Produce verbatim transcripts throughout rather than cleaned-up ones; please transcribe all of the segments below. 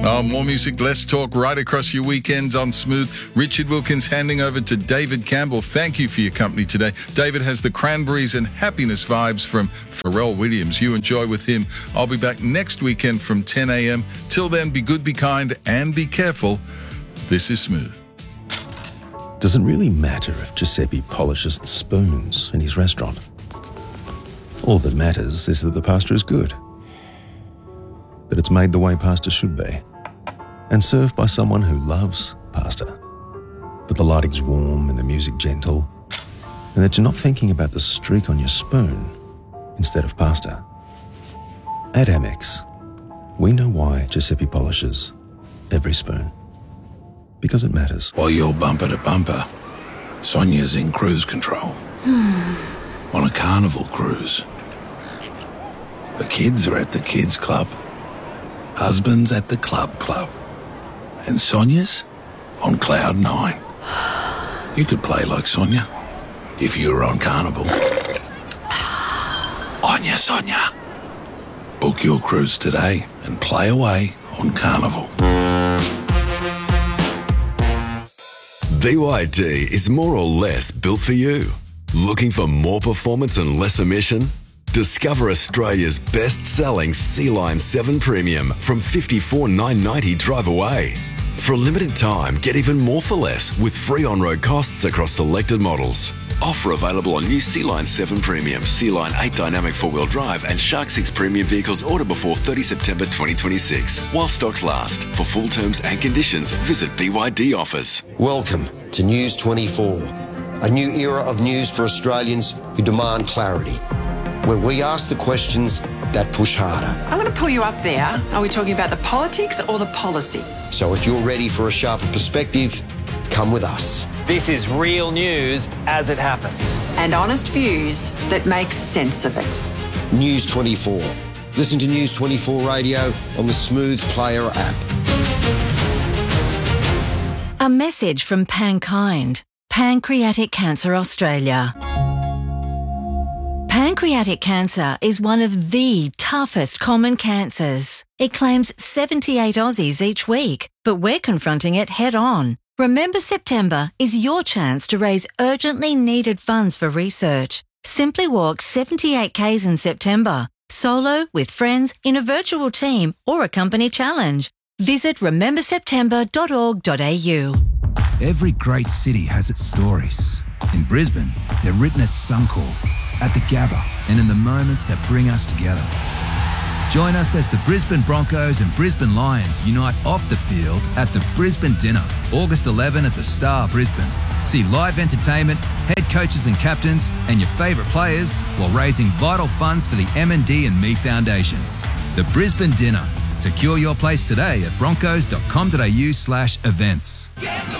Oh, more music, less talk, right across your weekends on Smooth. Richard Wilkins handing over to David Campbell. Thank you for your company today. David has the Cranberries and Happiness vibes from Pharrell Williams. You enjoy with him. I'll be back next weekend from ten a.m. Till then, be good, be kind, and be careful. This is Smooth. Does it really matter if Giuseppe polishes the spoons in his restaurant? All that matters is that the pasta is good, that it's made the way pasta should be, and served by someone who loves pasta, that the lighting's warm and the music gentle, and that you're not thinking about the streak on your spoon instead of pasta. At Amex, we know why Giuseppe polishes every spoon. Because it matters. While you're bumper to bumper, Sonia's in cruise control. On a carnival cruise. The kids are at the kids club. Husband's at the club club. And Sonia's on cloud nine. You could play like Sonia if you were on Carnival. Onya Sonia. Book your cruise today and play away on Carnival. B Y D is more or less built for you. Looking for more performance and less emission? Discover Australia's best-selling Sea-Line seven Premium from fifty-four thousand nine hundred ninety dollars drive away. For a limited time, get even more for less with free on-road costs across selected models. Offer available on new Sea-Line seven Premium, Sea-Line eight Dynamic four-wheel drive and Shark six Premium vehicles ordered before thirtieth September twenty twenty-six. While stocks last. For full terms and conditions, visit B Y D offers. Welcome to News twenty-four, a new era of news for Australians who demand clarity, where we ask the questions that push harder. I'm going to pull you up there. Are we talking about the politics or the policy? So if you're ready for a sharper perspective, come with us. This is real news as it happens. And honest views that make sense of it. News twenty-four. Listen to News twenty-four Radio on the Smooth Player app. A message from Pankind, Pancreatic Cancer Australia. Pancreatic cancer is one of the toughest common cancers. It claims seventy-eight Aussies each week, but we're confronting it head on. Remember September is your chance to raise urgently needed funds for research. Simply walk seventy-eight kays in September, solo, with friends, in a virtual team or a company challenge. Visit remember september dot org dot a u. Every great city has its stories. In Brisbane, they're written at Suncorp, at the Gabba, and in the moments that bring us together. Join us as the Brisbane Broncos and Brisbane Lions unite off the field at the Brisbane Dinner, August eleventh at the Star Brisbane. See live entertainment, head coaches and captains, and your favourite players while raising vital funds for the M and D and Me Foundation. The Brisbane Dinner. Secure your place today at broncos dot com dot a u slash events.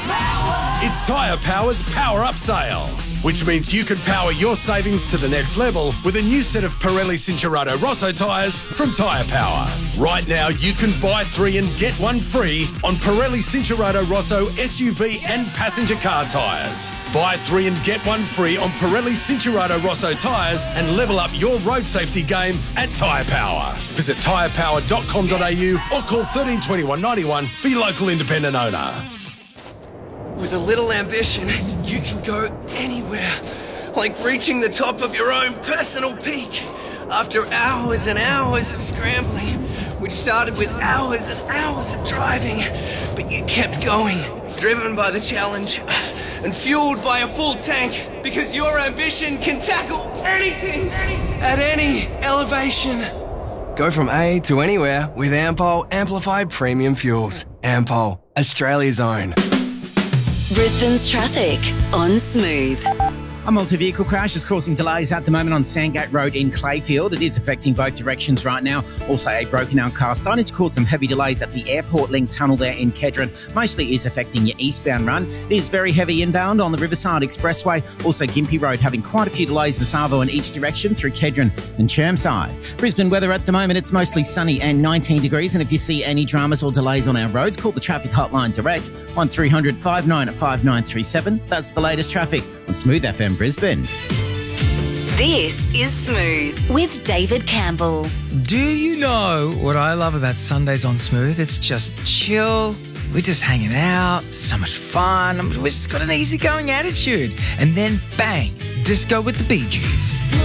It's Tyre Power's Power Up Sale, which means you can power your savings to the next level with a new set of Pirelli Cincherato Rosso tyres from Tyre Power. Right now, you can buy three and get one free on Pirelli Cincherato Rosso S U V and passenger car tyres. Buy three and get one free on Pirelli Cincherato Rosso tyres and level up your road safety game at Tyre Power. Visit tyre power dot com dot a u or call thirteen twenty-one ninety-one for your local independent owner. With a little ambition, you can go anywhere. Like reaching the top of your own personal peak. After hours and hours of scrambling, which started with hours and hours of driving, but you kept going, driven by the challenge and fueled by a full tank, because your ambition can tackle anything at any elevation. Go from A to anywhere with Ampol Amplified Premium Fuels. Ampol, Australia's own. Brisbane's traffic on Smooth. A multi-vehicle crash is causing delays at the moment on Sandgate Road in Clayfield. It is affecting both directions right now. Also, a broken-down car starting to cause some heavy delays at the Airport Link tunnel there in Kedron. Mostly is affecting your eastbound run. It is very heavy inbound on the Riverside Expressway. Also, Gympie Road having quite a few delays the Savo in each direction through Kedron and Chermside. Brisbane weather at the moment, it's mostly sunny and nineteen degrees. And if you see any dramas or delays on our roads, call the traffic hotline direct, one three hundred five nine five nine three seven. That's the latest traffic on Smooth F M Brisbane. This is Smooth with David Campbell. Do you know what I love about Sundays on Smooth? It's just chill. We're just hanging out, so much fun. We've just got an easygoing attitude. And then, bang, disco with the Bee Gees.